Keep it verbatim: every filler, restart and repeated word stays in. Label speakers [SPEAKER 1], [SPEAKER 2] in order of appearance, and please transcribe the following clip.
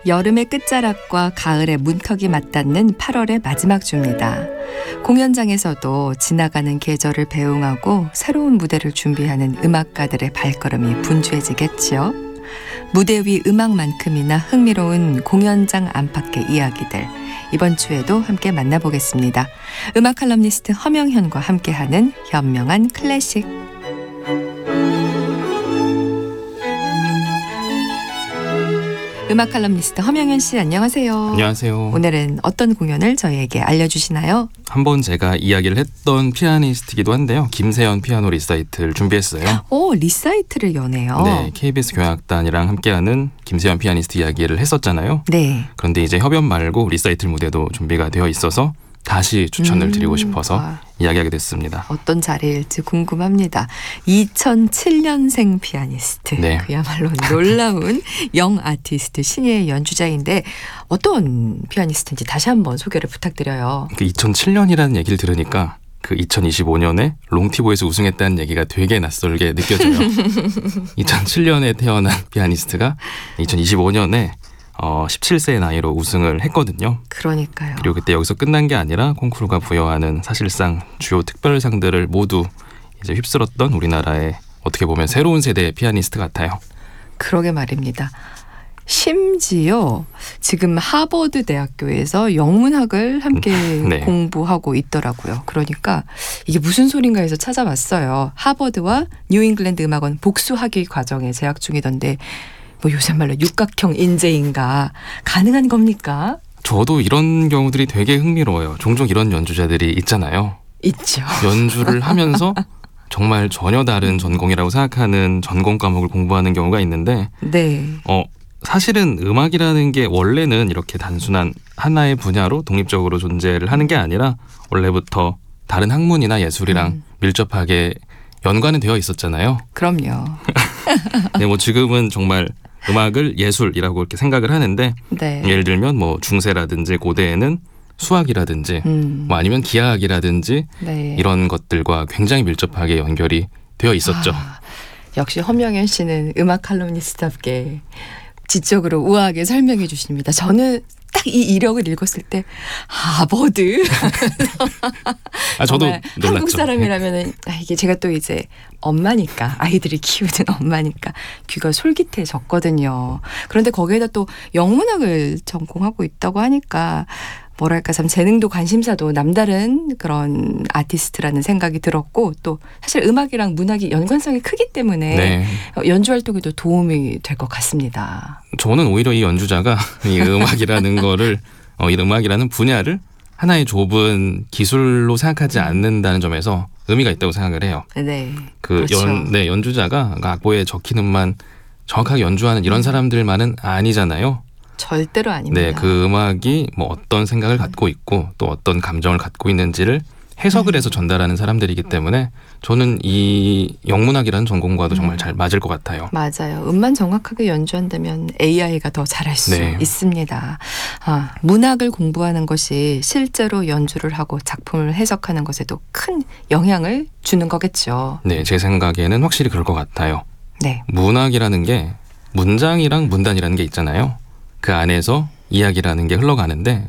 [SPEAKER 1] 여름의 끝자락과 가을의 문턱이 맞닿는 팔월의 마지막 주입니다. 공연장에서도 지나가는 계절을 배웅하고 새로운 무대를 준비하는 음악가들의 발걸음이 분주해지겠지요. 무대 위 음악만큼이나 흥미로운 공연장 안팎의 이야기들, 이번 주에도 함께 만나보겠습니다. 음악 칼럼니스트 허명현과 함께하는 현명한 클래식. 음악 칼럼니스트 허명현 씨, 안녕하세요.
[SPEAKER 2] 안녕하세요.
[SPEAKER 1] 오늘은 어떤 공연을 저희에게 알려주시나요?
[SPEAKER 2] 한번 제가 이야기를 했던 피아니스트이기도 한데요. 김세연 피아노 리사이트를 준비했어요.
[SPEAKER 1] 오, 리사이트를 여네요.
[SPEAKER 2] 네, 케이비에스 교향악단이랑 함께하는 김세연 피아니스트 이야기를 했었잖아요.
[SPEAKER 1] 네.
[SPEAKER 2] 그런데 이제 협연 말고 리사이틀 무대도 준비가 되어 있어서 다시 추천을
[SPEAKER 1] 음,
[SPEAKER 2] 드리고 싶어서
[SPEAKER 1] 와.
[SPEAKER 2] 이야기하게 됐습니다.
[SPEAKER 1] 어떤 자리일지 궁금합니다. 이천칠 년생 피아니스트.
[SPEAKER 2] 네.
[SPEAKER 1] 그야말로 놀라운 영 아티스트, 신예의 연주자인데 어떤 피아니스트인지 다시 한번 소개를 부탁드려요.
[SPEAKER 2] 그 이천칠 년이라는 얘기를 들으니까 그 이천이십오 년에 롱티보에서 우승했다는 얘기가 되게 낯설게 느껴져요. 이천칠 년에 태어난 피아니스트가 이천이십오 년에 어, 십칠 세의 나이로 우승을 했거든요.
[SPEAKER 1] 그러니까요.
[SPEAKER 2] 그리고 그때 여기서 끝난 게 아니라 콩쿠르가 부여하는 사실상 주요 특별상들을 모두 이제 휩쓸었던 우리나라의 어떻게 보면 새로운 세대의 피아니스트 같아요.
[SPEAKER 1] 그러게 말입니다. 심지어 지금 하버드 대학교에서 영문학을 함께
[SPEAKER 2] 네.
[SPEAKER 1] 공부하고 있더라고요. 그러니까 이게 무슨 소린가 해서 찾아봤어요. 하버드와 뉴잉글랜드 음악원 복수학위 과정에 재학 중이던데 뭐 요새 말로 육각형 인재인가 가능한 겁니까?
[SPEAKER 2] 저도 이런 경우들이 되게 흥미로워요. 종종 이런 연주자들이 있잖아요.
[SPEAKER 1] 있죠.
[SPEAKER 2] 연주를 하면서 정말 전혀 다른 전공이라고 생각하는 전공 과목을 공부하는 경우가 있는데
[SPEAKER 1] 네.
[SPEAKER 2] 어 사실은 음악이라는 게 원래는 이렇게 단순한 하나의 분야로 독립적으로 존재를 하는 게 아니라 원래부터 다른 학문이나 예술이랑
[SPEAKER 1] 음.
[SPEAKER 2] 밀접하게 연관은 되어 있었잖아요.
[SPEAKER 1] 그럼요.
[SPEAKER 2] 네, 뭐 지금은 정말 음악을 예술이라고 이렇게 생각을 하는데
[SPEAKER 1] 네.
[SPEAKER 2] 예를 들면 뭐 중세라든지 고대에는 수학이라든지
[SPEAKER 1] 음.
[SPEAKER 2] 뭐 아니면 기하학이라든지
[SPEAKER 1] 네.
[SPEAKER 2] 이런 것들과 굉장히 밀접하게 연결이 되어 있었죠.
[SPEAKER 1] 아, 역시 허명현 씨는 음악 칼럼니스트답게 지적으로 우아하게 설명해 주십니다. 저는 딱 이 이력을 읽었을 때 하버드.
[SPEAKER 2] 아 저도
[SPEAKER 1] 정말
[SPEAKER 2] 놀랐죠.
[SPEAKER 1] 한국 사람이라면은 아, 이게 제가 또 이제 엄마니까 아이들이 키우는 엄마니까 귀가 솔깃해졌거든요. 그런데 거기에다 또 영문학을 전공하고 있다고 하니까 뭐랄까 참 재능도 관심사도 남다른 그런 아티스트라는 생각이 들었고 또 사실 음악이랑 문학이 연관성이 크기 때문에
[SPEAKER 2] 네.
[SPEAKER 1] 연주 활동에도 도움이 될 것 같습니다.
[SPEAKER 2] 저는 오히려 이 연주자가 이 음악이라는 거를 어, 이 음악이라는 분야를 하나의 좁은 기술로 생각하지 않는다는 점에서 의미가 있다고 생각을 해요.
[SPEAKER 1] 네.
[SPEAKER 2] 그
[SPEAKER 1] 그렇죠.
[SPEAKER 2] 연, 네, 연주자가 악보에 적힌 음만 정확하게 연주하는 이런 사람들만은 아니잖아요.
[SPEAKER 1] 절대로 아닙니다.
[SPEAKER 2] 네, 그 음악이 뭐 어떤 생각을 갖고 있고 또 어떤 감정을 갖고 있는지를 해석을 해서 전달하는 사람들이기 때문에 저는 이 영문학이라는 전공과도 정말 잘 맞을 것 같아요.
[SPEAKER 1] 맞아요. 음만 정확하게 연주한다면 에이아이가 더 잘할 수
[SPEAKER 2] 네.
[SPEAKER 1] 있습니다. 아, 문학을 공부하는 것이 실제로 연주를 하고 작품을 해석하는 것에도 큰 영향을 주는 거겠죠.
[SPEAKER 2] 네, 제 생각에는 확실히 그럴 것 같아요.
[SPEAKER 1] 네.
[SPEAKER 2] 문학이라는 게 문장이랑 문단이라는 게 있잖아요. 그 안에서 이야기라는 게 흘러가는데